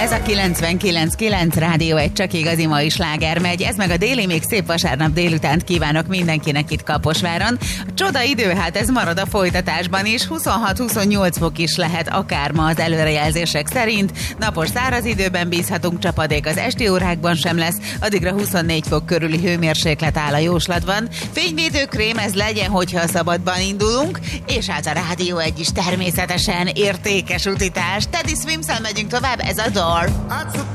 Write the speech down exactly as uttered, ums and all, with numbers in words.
Ez a kilencvenkilenc kilenc Rádió egy csak igazi mai sláger megy. Ez meg a déli, még szép vasárnap délutánt kívánok mindenkinek itt Kaposváron. A csoda idő, hát ez marad a folytatásban is. huszonhat-huszonnyolc fok is lehet akár ma az előrejelzések szerint. Napos száraz időben bízhatunk, csapadék az esti órákban sem lesz. Addigra huszonnégy fok körüli hőmérséklet áll a jóslatban. Fényvédőkrém ez legyen, hogyha szabadban indulunk. És hát a Rádió egy is természetesen értékes utitás. Teddy Swims-el megyünk tovább, ez a Door.